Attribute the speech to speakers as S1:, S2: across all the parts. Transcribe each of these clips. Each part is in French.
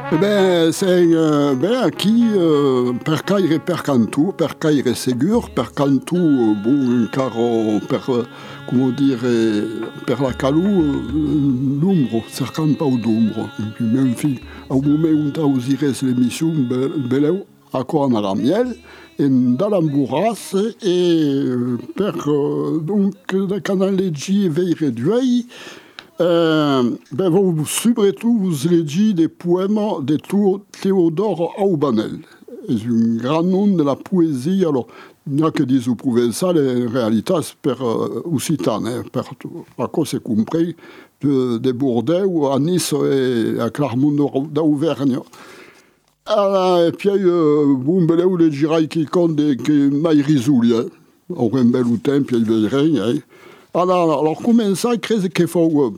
S1: C'est qui per caire per cantu, per caire segur, per cantu caro per come dire per la calù l'umbro, cercant pau d'umbro. Même fi au moment où usires l'émission beleu a quoi na la miel en dalamburas et per donc da canal leggi veire duei. Vous surtout vous leggi des poèmes de Théodore Aubanel. C'est un grand nom de la poésie. Alors, il n'y a que des provençales, en réalité, c'est per occitane, per à quoi c'est compris de Bordeaux à Nice et à Clermont d'Auvergne. Et puis, vous beleu leggirai qui compte que mai risuli, au un bel temps, puis il verrait. Alors, comment ça, crée qu'il faut,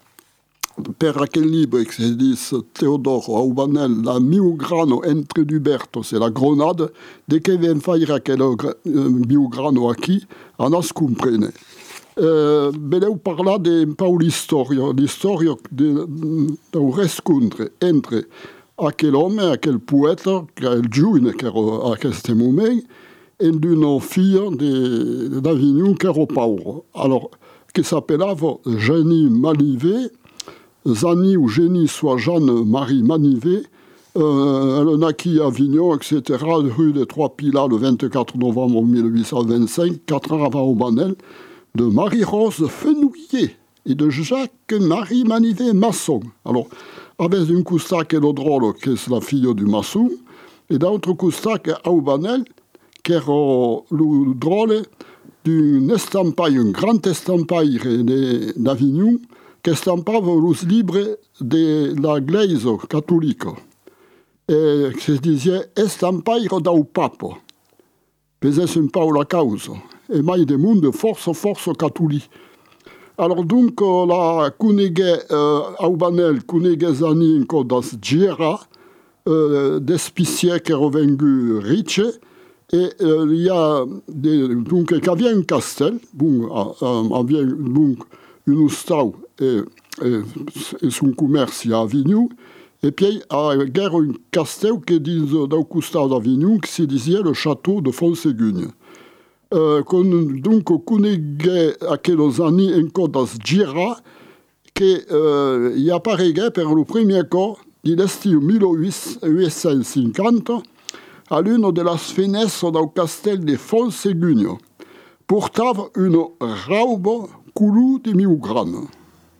S1: per aquel livre que se dit Théodore Aubanel, la miugrano entre Duberto, c'est la grenade, dès qu'il vient faire aquel miugrano aquí, on a ce qu'on prenne. Beleu parla de Paul l'histoire de rescontre entre aquel homme, aquel poète, aquel jeune qui era à ce moment, et d'une fille d'Avignon qui era pauvre. Alors, qui s'appelait Jenny Manivet, Zani ou Jenny, soit Jeanne-Marie Manivet, elle naquit à Avignon, etc., rue des Trois Pilas, le 24 novembre 1825, 4 ans avant Aubanel, de Marie-Rose Fenouillet et de Jacques-Marie Manivet Masson. Alors, avec une coustaque et le drôle, qui est la fille du maçon, et d'autres coustaque à Aubanel, qui est le drôle d'un estampaille, un grand estampaille d'Avignon, qui estampava les livres de la Glaise catholique. Et qui se disait estampaille dau Papa. Pesait un peu la cause. Et mai de monde force catholique. Alors donc, la Cunegue Aubanel, Cunegue Zani, encore dans Gera, d'espicier qui est revenu riche, et il y a donc il y avait un castel, avait donc une ostau et son commerce à Avignon, et puis il y a un castel qui dit dans le d'Avignon qui se disait le château de Fonségugne. Donc connaît à quelques années encore dans Gira que il apparaît pour le premier cas de l'estiu 1850 à l'une de las fenêtres du castel de Fonségugne portava une robe couleur de miugrano.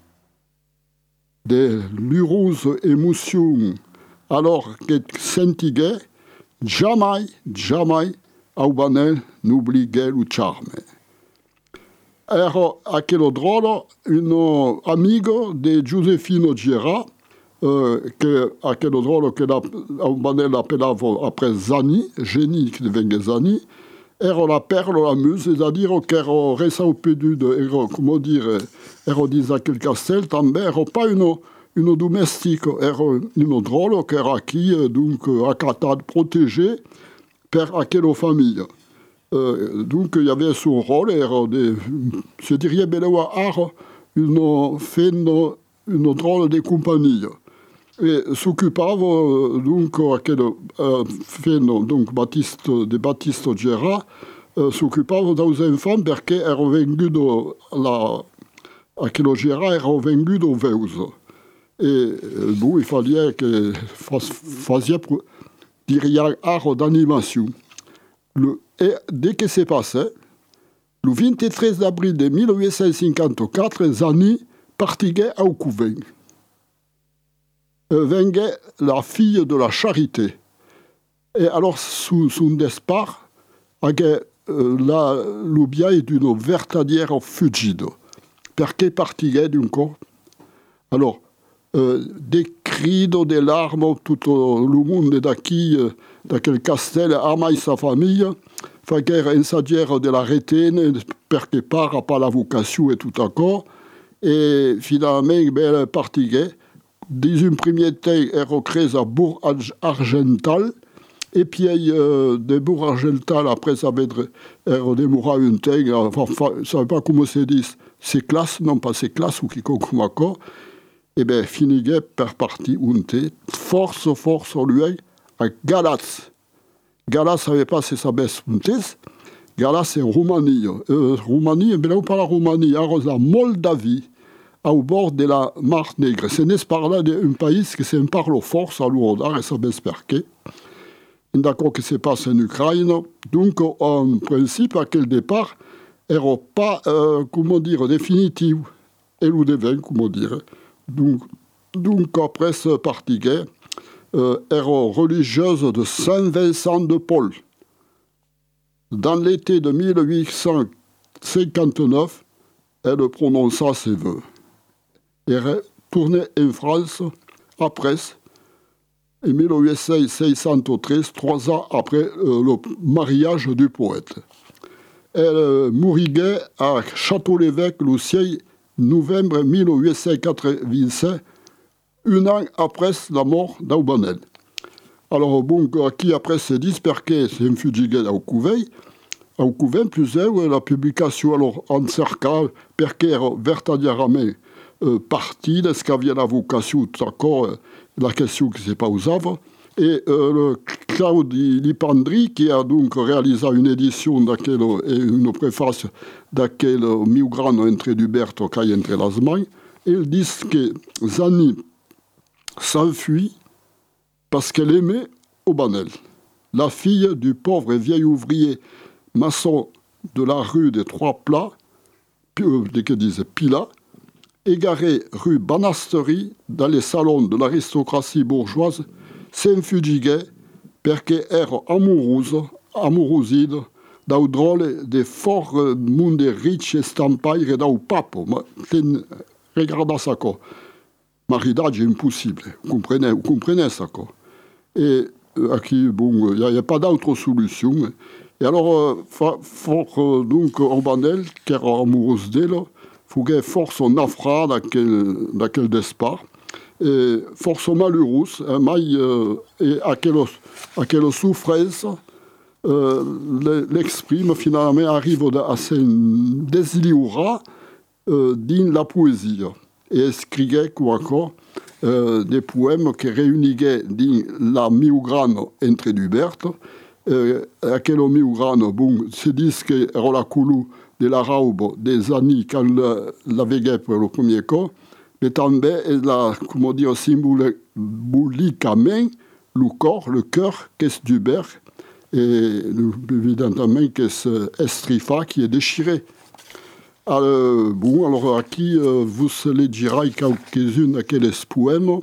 S1: De l'heureuse émotion alors que sentigait, jamais Aubanel n'oubliait le charme. Era aquel drôle un amigo de Giuseppino Gera, aquel drôle que Aubanel appelava après Zani, génie qui devenait Zani, era la perle, la muse, c'est-à-dire qu'era récent perdu de, comment dire, era dis aquel castel, també era pas une domestique, era une drôle qui era qui, donc, accatade, protégée par aquelle famille. Donc, il y avait son rôle, era je dirais, belewa ar, une drôle de compagnie. Et s'occupava donc donc Baptiste Gera s'occupava dels enfants perché era venguto aquello Gera era venguto veus. Et bon, il fallait que faisait diria art d'animation. Et dès que c'est passé, le 23 avril de 1854, Zani partiguait au Couvent. Venait la fille de la charité. Et alors, sous son départ, le biais d'une vertadière fugide. Perché partiguait d'un corps. Alors, des cris, des larmes, tout le monde d'acquis, d'aquel castel, amai sa famille, faguer ensadière de la rétine, perché part pas la vocation et tout d'accord. Et finalement, elle partiguait. Dès un premier temps, elle créé à Bourg-Argental, et puis de Bourg-Argental, après, ça avait démouré un temps, enfin, je ne sais pas comment c'est dit, c'est classe, non pas c'est classe, ou quiconque comme accord, et bien, finiguait par partie unté, force lui, à Galatz. Galatz savait pas si ça baisse untés. Galatz, c'est Roumanie. Roumanie, bien là, pas la Roumanie, la Moldavie, au bord de la Mar Nègre. C'est n'est par là un pays qui s'en parle force à l'Ourdar et ça baisse perqué. D'accord que c'est pas en Ukraine. Donc, en principe, à quel départ, n'était pas, comment dire, définitif. Et le devint, comment dire. Donc après ce partiguet, era religieuse de Saint-Vincent de Paul. Dans l'été de 1859, elle prononça ses vœux. Elle retournait en France après, en 1863, 3 ans après le mariage du poète. Elle mouriguait à Château-l'Évêque le 6 novembre 1885, 1 an après la mort d'Aubanel. Alors, bon, qui après s'est disperqué, c'est un fugigué au Couveil, plusieurs, la publication, alors, en cercle, perquer vertadièrement partie, est-ce qu'il y a la vocation, tout d'accord, la question qui ne s'est pas usée. Et le Claudi Lipandri, qui a donc réalisé une édition et une préface d'aquel migrant entre d'Uberto qui entre l'Allemagne, ils disent que Zani s'enfuit parce qu'elle aimait Aubanel, la fille du pauvre et vieil ouvrier maçon de la rue des Trois Plats, que disait Pilat, égaré rue Banasterie dans les salons de l'aristocratie bourgeoise, s'infugiguait perché era amouroside dau drôle de fort monde riche e stampaire dau papo. Ma regarda ça quoi. Mariage impossible. Vous comprenez ça quoi. Et aquí, bon, il n'y a pas d'autre solution. Et alors, donc, Aubanel, qui era amoureuse d'elle, fugait fort son affra d'aquel despart. Et force malheureuse, et à quelle souffrance l'exprime finalement arrive à se désiliura dans la poésie. Et écrivait encore des poèmes qui réunisaient dans la Miugrano entre d'Hubert. À quel Miugrano, bon, se dit que era la coulou de la raube des années quand la véguait pour le premier cas. Mais també la, comment dire, symboliquement, le corps, le cœur, qu'est-ce d'Hubert, et évidemment qu'est-ce Estrifa qui est déchiré. Bon, alors, à qui vous les dirai quelques-unes à quel poèmes.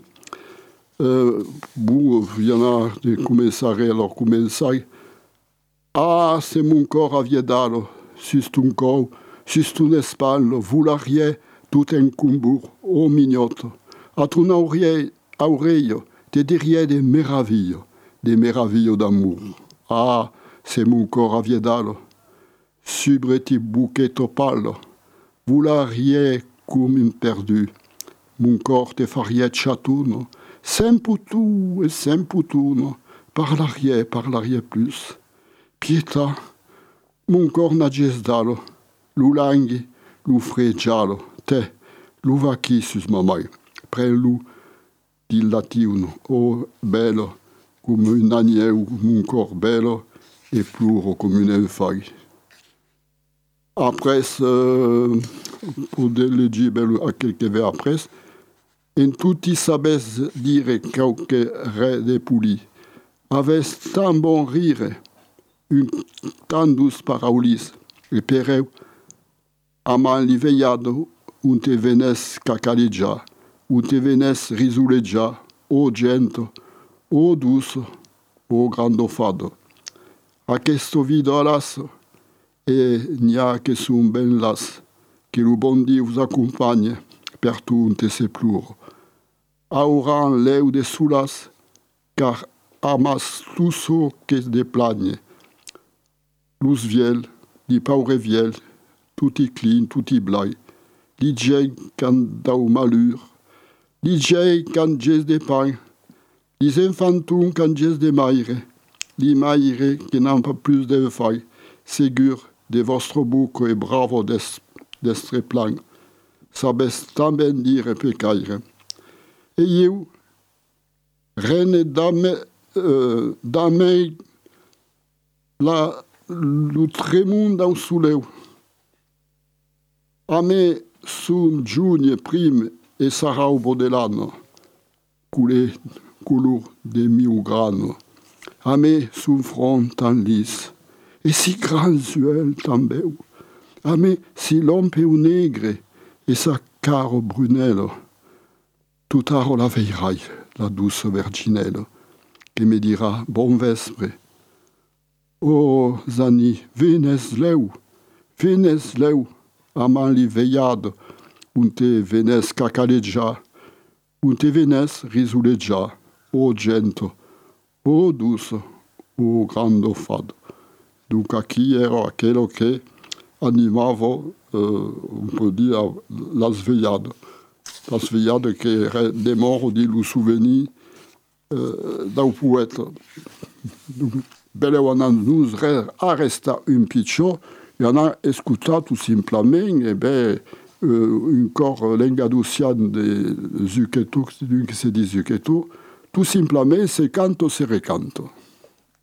S1: Bon, il y en a des commensarés, alors commensarés. Ah, c'est mon corps à viedal, sus ton corps, sus ton espal, vous l'arrière, tout un coumbour, ô mignotte, à ton oreille, t'es derrière des meravilles d'amour. Ah, c'est mon corps à viedal, subreti bouquet topal, vous l'arrière comme une perdue, mon corps te fariet chatoun, sempoutou et sempoutoun, par l'arrière plus, pieta, mon corps n'a gesdal, l'oulangui, l'oufredjal, te, l'uvaki sus mamai, prelu, dit latino, oh, belle, comme une agnelle ou mon corps belle, et plour comme une feuille. Après, pour le dire à quelques vers après, en tout y sabes dire quelque ré de pouli, avait tant bon rire, une tant douce paraulis, et pereu, amal liveillado, un te venes cacalidja, un te venes risuledja, o gento, o douce, o grando fado. A questo vido alas, et nia que son ben las, que le bon Dieu vous accompagne, per tout te seplour. Auran leu de soulas, car amas tuso que déplagne. Luz viel, di paure viel, tout y clean, tout y blai. L'idjei can dau malur, l'idjei can jes de pain, les infantons can jes de maire, les maire qui n'ont pas plus de failles, ségur de vostre buco et bravo d'estre plan, sabes tamben dire pecaire. E io, rene da me lo tremund au suleu. A me sun giugno prime e sarau bodelano, color de mio grano. A me sun front tan lis, e si gran zuel tan beu. A me si lompeu negre, e sa caro brunello. Tutaro la veirai, la douce virginello, che me dira bon vespre. Oh, Zani, venes leu, aman li veiado, unte venes cacaleggia, unte venes risuleggia, oh gento, oh douce, oh grande fado. Donc aqui era aquilo que animava, on peut dire, la sveiada. La sveiada que demora de lo souvenir do poeta. Beleu nous arresta un picciò e hanno ascoltato semplicemente un cor l'engadusian de Zucchetto, che si dice Zucchetto, tout simplement se canto se recanto.